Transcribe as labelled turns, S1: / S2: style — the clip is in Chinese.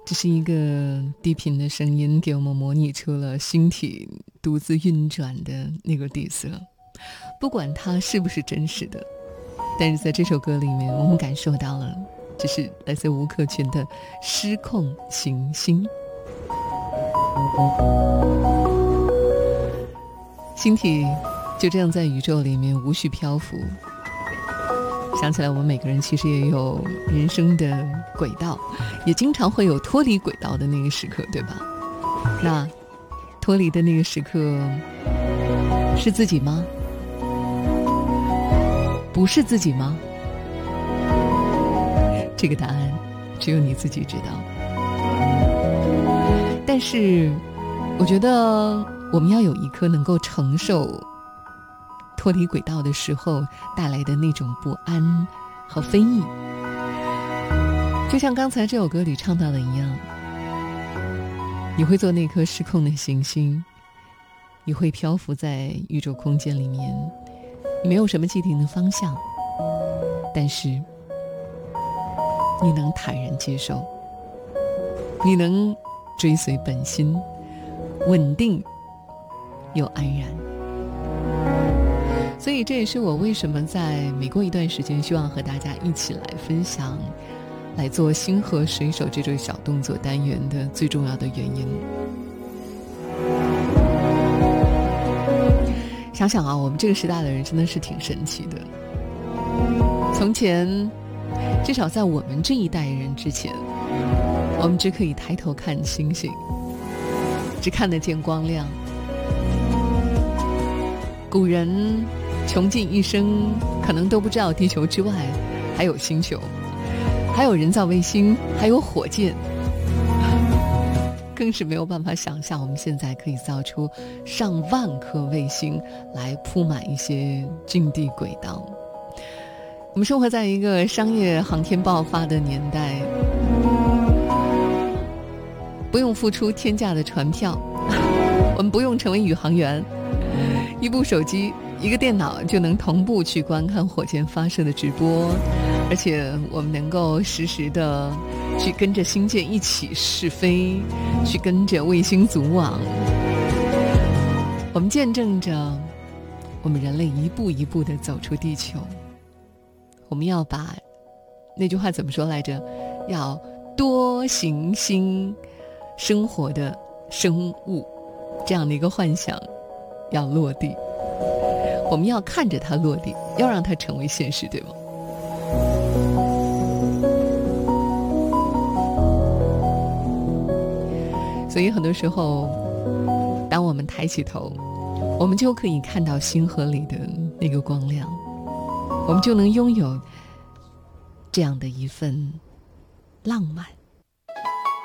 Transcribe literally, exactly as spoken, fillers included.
S1: 这是一个低频的声音给我们模拟出了星体独自运转的那个底色，不管它是不是真实的，但是在这首歌里面我们感受到了，这是来自吴克群的失控行星。星体就这样在宇宙里面无序漂浮，想起来我们每个人其实也有人生的轨道，也经常会有脱离轨道的那个时刻，对吧？那脱离的那个时刻是自己吗？不是自己吗？这个答案只有你自己知道。但是我觉得我们要有一颗能够承受脱离轨道的时候带来的那种不安和非议，就像刚才这首歌里唱到的一样，你会做那颗失控的行星，你会漂浮在宇宙空间里面，你没有什么既定的方向，但是你能坦然接受，你能追随本心，稳定又安然。所以这也是我为什么在每过一段时间希望和大家一起来分享，来做星河水手这种小动作单元的最重要的原因。想想啊，我们这个时代的人真的是挺神奇的。从前，至少在我们这一代人之前，我们只可以抬头看星星，只看得见光亮。古人穷尽一生可能都不知道地球之外还有星球，还有人造卫星，还有火箭，更是没有办法想象我们现在可以造出上万颗卫星来铺满一些近地轨道。我们生活在一个商业航天爆发的年代，不用付出天价的船票，我们不用成为宇航员，一部手机一个电脑就能同步去观看火箭发射的直播，而且我们能够实时的去跟着星舰一起试飞，去跟着卫星组网。我们见证着我们人类一步一步的走出地球。我们要把那句话怎么说来着，要多行星生活的生物这样的一个幻想要落地，我们要看着它落地，要让它成为现实，对吗？所以很多时候当我们抬起头，我们就可以看到星河里的那个光亮，我们就能拥有这样的一份浪漫。